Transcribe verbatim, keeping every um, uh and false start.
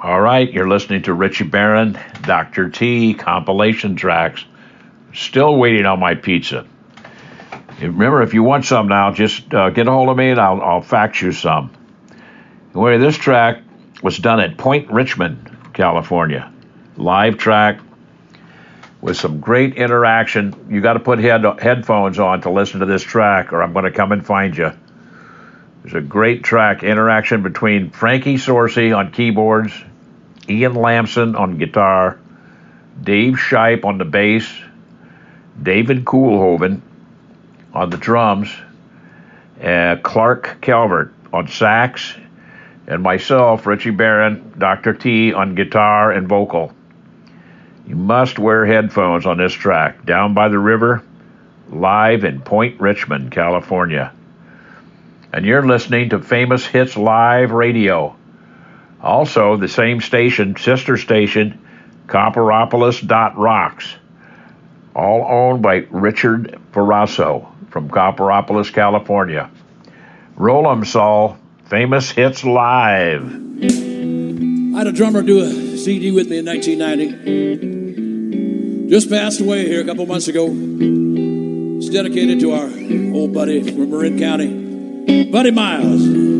All right, you're listening to Richie Barron, Doctor T, compilation tracks. Still waiting on my pizza. Remember, if you want some now, just uh, get a hold of me and I'll, I'll fax you some. Anyway, this track was done at Point Richmond, California. Live track with some great interaction. You got to put head, headphones on to listen to this track, or I'm going to come and find you. There's a great track, interaction between Frankie Sorsey on keyboards, Ian Lamson on guitar, Dave Shipe on the bass, David Koolhoven on the drums, uh, Clark Calvert on sax, and myself, Richie Barron, Doctor T, on guitar and vocal. You must wear headphones on this track. Down by the River, live in Point Richmond, California. And you're listening to Famous Hits Live Radio. Also, the same station, sister station, Copperopolis dot rocks. All owned by Richard Barrasso from Copperopolis, California. Roll 'em, Saul. Famous Hits Live. I had a drummer do a C D with me in nineteen ninety. Just passed away here a couple months ago. It's dedicated to our old buddy from Marin County, Buddy Miles.